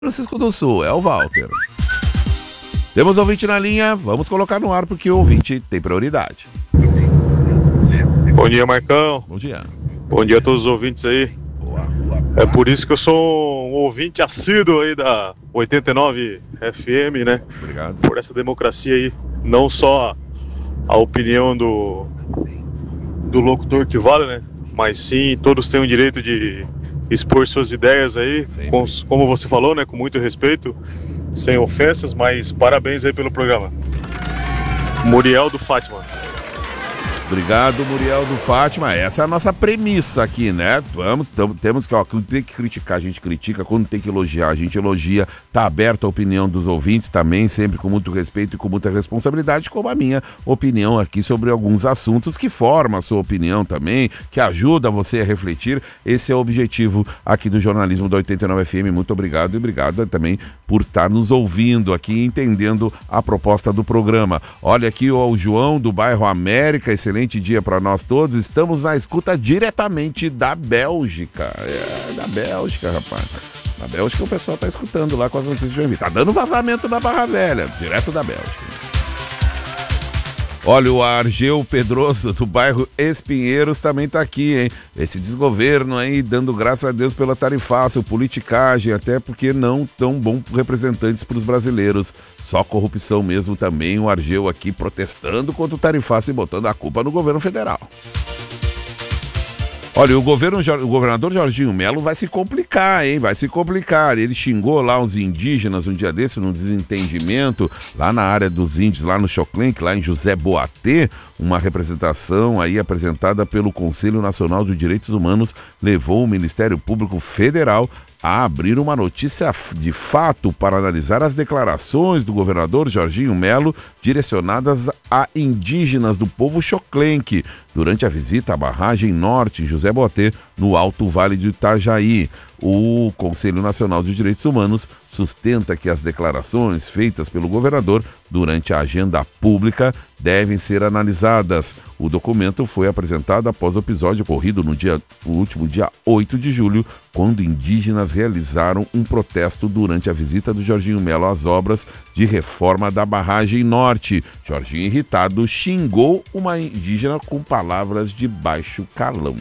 Francisco do Sul, é o Walter. Temos ouvinte na linha, vamos colocar no ar porque o ouvinte tem prioridade. Bom dia, Marcão. Bom dia. Bom dia a todos os ouvintes aí. Boa. É por isso que eu sou um ouvinte assíduo aí da 89 FM, né? Obrigado. Por essa democracia aí. Não só a opinião do locutor que vale, né? Mas sim, todos têm o direito de expor suas ideias aí, como você falou, né? Com muito respeito, sem ofensas, mas parabéns aí pelo programa. Muriel do Fátima. Obrigado, Muriel do Fátima. Essa é a nossa premissa aqui, né? Temos que, quando tem que criticar, a gente critica. Quando tem que elogiar, a gente elogia. Tá aberto a opinião dos ouvintes também, sempre com muito respeito e com muita responsabilidade, como a minha opinião aqui sobre alguns assuntos que forma a sua opinião também, que ajuda você a refletir. Esse é o objetivo aqui do jornalismo da 89 FM. Muito obrigado e obrigado também por estar nos ouvindo aqui, entendendo a proposta do programa. Olha aqui o João do bairro América, excelente dia para nós todos. Estamos na escuta diretamente da Bélgica. Da Bélgica, rapaz. Na Bélgica o pessoal tá escutando lá com as notícias de Joinville. Tá dando vazamento na Barra Velha, direto da Bélgica. Olha, o Argeu Pedroso do bairro Espinheiros também tá aqui, hein? Esse desgoverno aí, dando graças a Deus pela tarifaço, politicagem, até porque não tão bom representantes para os brasileiros. Só corrupção mesmo também, o Argeu aqui protestando contra o tarifaço e botando a culpa no governo federal. Olha, o governador Jorginho Melo vai se complicar, hein? Vai se complicar. Ele xingou lá os indígenas um dia desse, num desentendimento, lá na área dos índios, lá no Choclenque, lá em José Boatê. Uma representação aí apresentada pelo Conselho Nacional de Direitos Humanos levou o Ministério Público Federal a abrir uma notícia de fato para analisar as declarações do governador Jorginho Melo direcionadas a indígenas do povo Choclenque durante a visita à barragem norte em José Boatê, no Alto Vale do Itajaí. O Conselho Nacional de Direitos Humanos sustenta que as declarações feitas pelo governador durante a agenda pública devem ser analisadas. O documento foi apresentado após o episódio ocorrido no último dia 8 de julho, quando indígenas realizaram um protesto durante a visita do Jorginho Melo às obras de reforma da barragem norte. Jorginho, irritado, xingou uma indígena com palavras de baixo calão.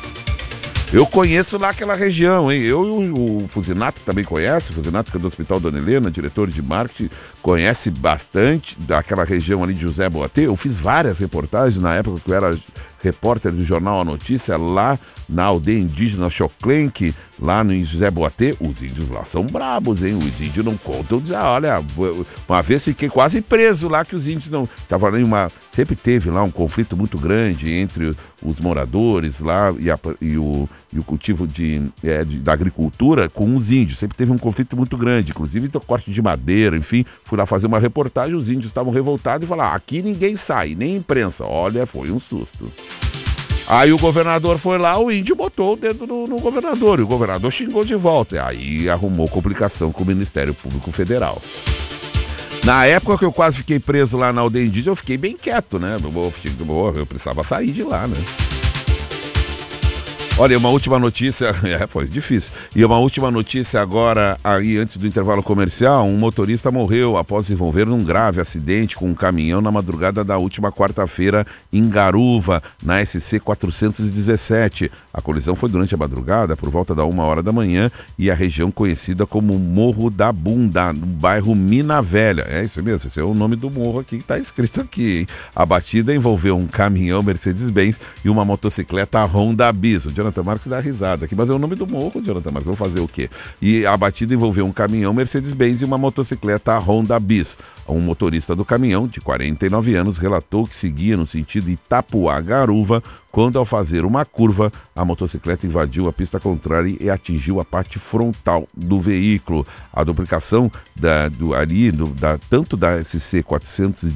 Eu conheço lá aquela região, hein? Eu e o Fusinato também conhece, o Fusinato que é do Hospital Dona Helena, diretor de marketing, conhece bastante daquela região ali de José Boatê. Eu fiz várias reportagens na época que eu era repórter do jornal A Notícia, lá na aldeia indígena Choclenque, lá no José Boatê. Os índios lá são brabos, hein? Os índios não contam. Olha, uma vez fiquei quase preso lá, que os índios não... Sempre teve lá um conflito muito grande entre os moradores lá e o cultivo da agricultura com os índios. Sempre teve um conflito muito grande, inclusive do corte de madeira, enfim. Fui lá fazer uma reportagem, os índios estavam revoltados e falaram, aqui ninguém sai, nem imprensa. Olha, foi um susto. Aí o governador foi lá, o índio botou o dedo no governador, e o governador xingou de volta. Aí arrumou complicação com o Ministério Público Federal. Na época que eu quase fiquei preso lá na aldeia indígena, eu fiquei bem quieto, né? Eu precisava sair de lá, né? Olha, uma última notícia, foi difícil. E uma última notícia agora, aí antes do intervalo comercial, um motorista morreu após se envolver num grave acidente com um caminhão na madrugada da última quarta-feira em Garuva, na SC 417. A colisão foi durante a madrugada, por volta da 1h da manhã, e a região conhecida como Morro da Bunda, no bairro Mina Velha. É isso mesmo, esse é o nome do morro aqui que está escrito aqui, hein? A batida envolveu um caminhão Mercedes-Benz e uma motocicleta Honda Bis. O Jonathan Marques dá risada aqui, mas é o nome do morro, Jonathan Marques, vou fazer o quê? E a batida envolveu um caminhão Mercedes-Benz e uma motocicleta Honda Bis. Um motorista do caminhão, de 49 anos, relatou que seguia no sentido Itapuá-Garuva, quando ao fazer uma curva, a motocicleta invadiu a pista contrária e atingiu a parte frontal do veículo. A duplicação tanto da SC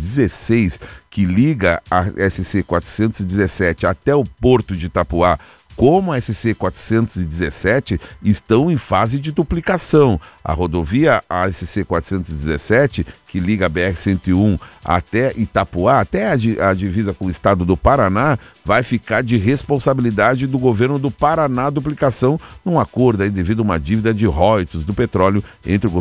416, que liga a SC 417 até o porto de Itapuá, como a SC 417 estão em fase de duplicação. A rodovia a SC 417, que liga a BR-101 até Itapuá, até a divisa com o estado do Paraná, vai ficar de responsabilidade do governo do Paraná, a duplicação num acordo aí devido a uma dívida de royalties do petróleo entre o